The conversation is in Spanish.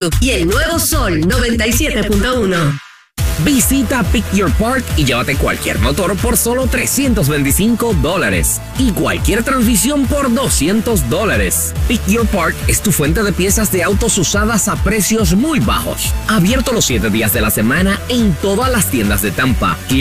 y el nuevo Sol 97.1. Visita Pick Your Part y llévate cualquier motor por solo $325 y cualquier transmisión por $200. Pick Your Part es tu fuente de piezas de autos usadas a precios muy bajos. Abierto los 7 días de la semana en todas las tiendas de Tampa.